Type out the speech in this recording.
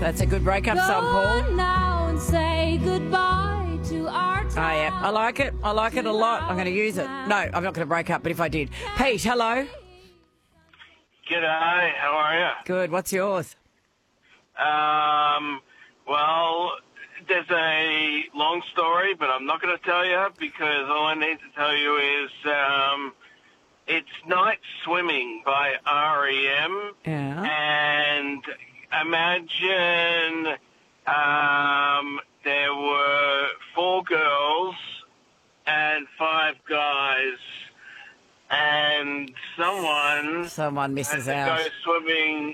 That's a good breakup song, Paul. Now and say goodbye to our time. Oh, yeah. I like it. I like it a lot. I'm going to use it. No, I'm not going to break up, but if I did. Pete, hello. G'day, how are you? Good. What's yours? Well, there's a long story, but I'm not going to tell you because all I need to tell you is it's Night Swimming by R.E.M. Yeah. And imagine there were 4 girls and 5 guys, and someone Someone misses had to out. go swimming